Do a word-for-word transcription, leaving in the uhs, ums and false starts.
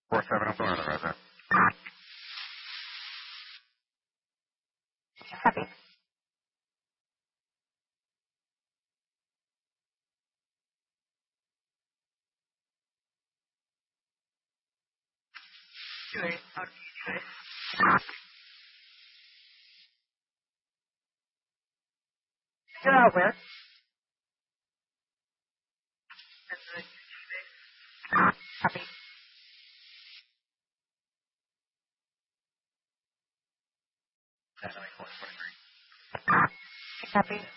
four seven, I'm going on the road there. Copy. Two eight. How do you do it? Get out where? Copy. Nine nine four twenty three. Copy.